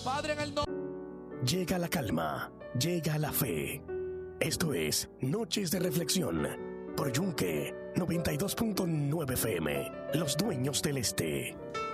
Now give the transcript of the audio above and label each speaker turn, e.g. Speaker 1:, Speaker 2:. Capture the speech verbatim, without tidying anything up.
Speaker 1: Padre, en el nombre.
Speaker 2: Llega la calma, llega la fe. Esto es Noches de Reflexión por Yunque noventa y dos punto nueve F M, Los Dueños del Este.